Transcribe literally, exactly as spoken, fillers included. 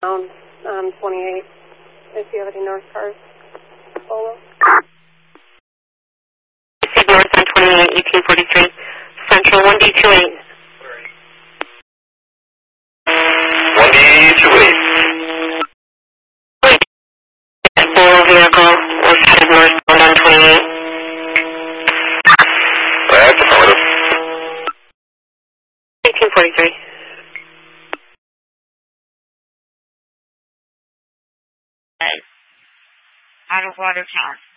down um, twenty-eight. If you have any north cars, Polo. North on twenty-eight, eighteen forty-three. Central one D two eight. one D two eight. Polo vehicle was headed northbound on twenty-eight. That's affirmative. eighteen forty-three. Out of Watertown.